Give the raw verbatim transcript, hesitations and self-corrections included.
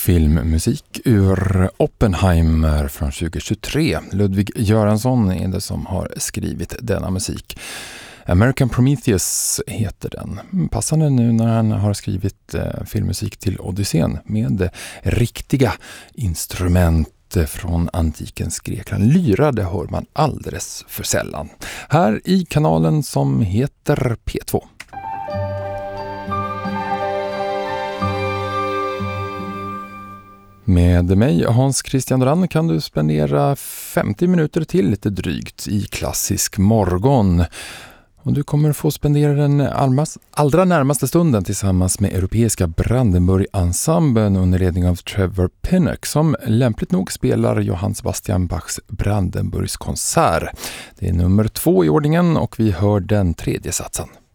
Filmmusik ur Oppenheimer från tjugohundratjugotre. Ludvig Göransson är det som har skrivit denna musik. American Prometheus heter den. Passande nu när han har skrivit eh, filmmusik till Odysseen med riktiga instrument från antikens Grekland. Lyra, det hör man alldeles för sällan. Här i kanalen som heter P två. Med mig, Hans Christian Dorán, kan du spendera femtio minuter till lite drygt i klassisk morgon. Och du kommer få spendera den allra närmaste stunden tillsammans med europeiska Brandenburg-ensemblen under ledning av Trevor Pinnock som lämpligt nog spelar Johann Sebastian Bachs Brandenburgs konsert. Det är nummer två i ordningen och vi hör den tredje satsen.